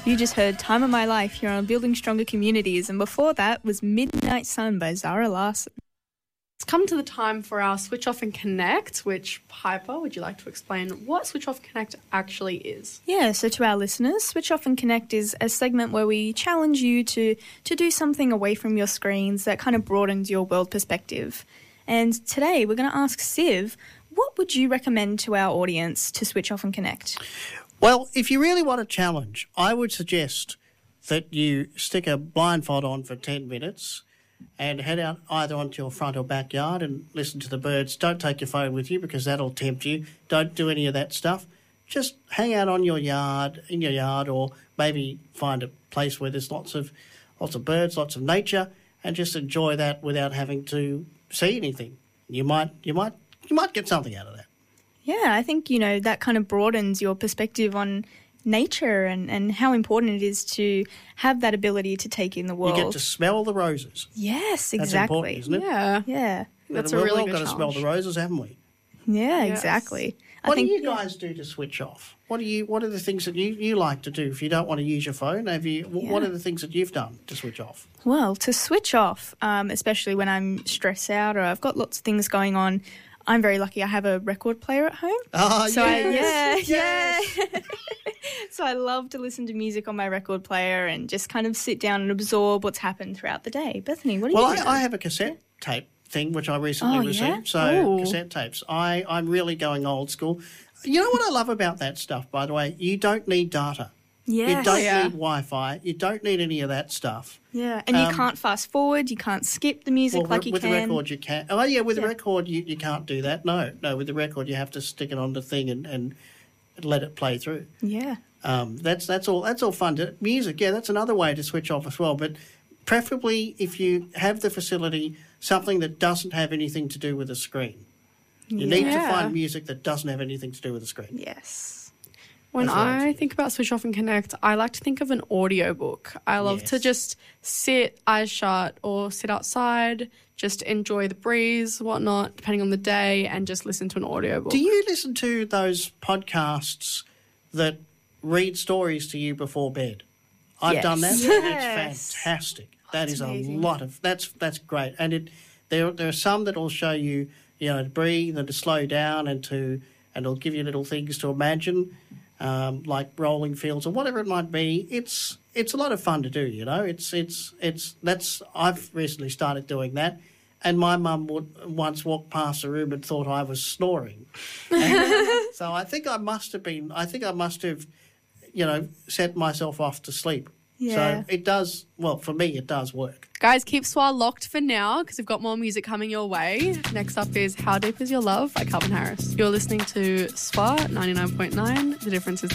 You just heard Time of My Life here on Building Stronger Communities, and before that was Midnight Sun by Zara Larsson. It's come to the time for our Switch Off and Connect, which, Piper, would you like to explain what Switch Off Connect actually is? Yeah, so to our listeners, Switch Off and Connect is a segment where we challenge you to do something away from your screens that kind of broadens your world perspective. And today we're going to ask Siv, what would you recommend to our audience to switch off and connect? Well, if you really want a challenge, I would suggest that you stick a blindfold on for 10 minutes and head out either onto your front or backyard and listen to the birds. Don't take your phone with you because that'll tempt you. Don't do any of that stuff. Just hang out in your yard, or maybe find a place where there's lots of birds, lots of nature, and just enjoy that without having to see anything. You might get something out of that. Yeah, I think, that kind of broadens your perspective on nature and how important it is to have that ability to take in the world. You get to smell the roses. Yes, exactly. That's important, isn't it? Yeah. That's a really We've good all got to smell the roses, haven't we? Yeah, Yes. exactly. What do you guys do to switch off? What are the things that you like to do if you don't want to use your phone? What are the things that you've done to switch off? Well, to switch off, especially when I'm stressed out or I've got lots of things going on, I'm very lucky I have a record player at home. Oh, So yes. So I love to listen to music on my record player and just kind of sit down and absorb what's happened throughout the day. Bethany, what do you do? Well, I have a cassette tape thing which I recently received. Yeah? So cassette tapes. I'm really going old school. You know what I love about that stuff, by the way? You don't need data. Yes. You don't need Wi-Fi. You don't need any of that stuff. Yeah, and you can't fast forward, you can't skip the music like you with can. the record you can. Oh, yeah, with the record you can't do that. No, with the record you have to stick it on the thing and let it play through. Yeah. That's all fun. Music, yeah, that's another way to switch off as well. But preferably if you have the facility, something that doesn't have anything to do with a screen. You need to find music that doesn't have anything to do with a screen. Yes. When I think about Switch Off and Connect, I like to think of an audiobook. I love to just sit, eyes shut, or sit outside, just enjoy the breeze, whatnot, depending on the day, and just listen to an audiobook. Do you listen to those podcasts that read stories to you before bed? I've done that. Yes. It's fantastic. That is amazing. That's great. And there are some that will show you, to breathe and to slow down and it'll give you little things to imagine. Like rolling fields or whatever it might be, it's a lot of fun to do. I've recently started doing that, and my mum would once walk past the room and thought I was snoring. So I think I must have, set myself off to sleep. Yeah. So it does. Well, for me, it does work. Guys, keep SWA locked for now because we've got more music coming your way. Next up is How Deep Is Your Love by Calvin Harris. You're listening to SWA 99.9. The difference is